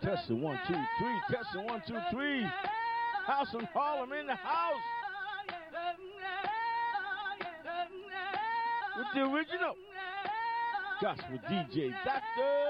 Testing 1, 2, 3. Testing 1, 2, 3. House and Harlem in the house. With the original gospel DJ, Dr.